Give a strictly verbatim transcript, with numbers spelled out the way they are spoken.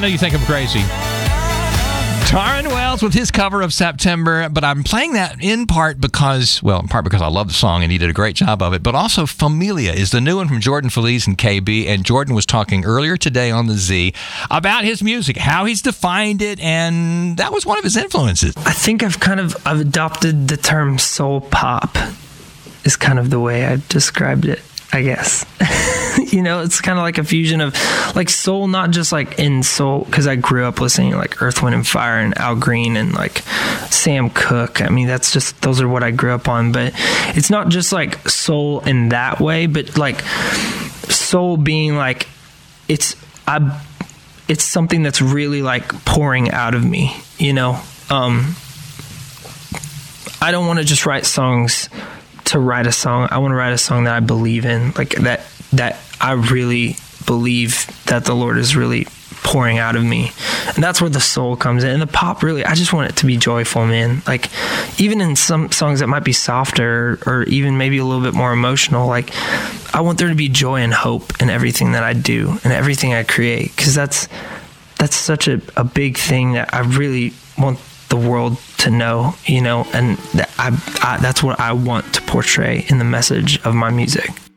know you think I'm crazy. Taryn Wells with his cover of September, but I'm playing that in part because, well, in part because I love the song and he did a great job of it, but also Familia is the new one from Jordan Feliz and K B, and Jordan was talking earlier today on the Z about his music, how he's defined it, and that was one of his influences. I think I've kind of, I've adopted the term soul pop is kind of the way I've described it, I guess. You know, it's kind of like a fusion of like soul, not just like in soul, because I grew up listening to like Earth, Wind and Fire and Al Green and like Sam Cooke. I mean, that's just, those are what I grew up on. But it's not just like soul in that way, but like soul being like, it's, I, it's something that's really like pouring out of me, you know? Um, I don't want to just write songs to write a song. I want to write a song that I believe in, like that, that I really believe that the Lord is really pouring out of me. And that's where the soul comes in. And the pop, really, I just want it to be joyful, man. Like, even in some songs that might be softer or even maybe a little bit more emotional, like, I want there to be joy and hope in everything that I do and everything I create. Because that's, that's such a, a big thing that I really want the world to know, you know, and that I, I, that's what I want to portray in the message of my music.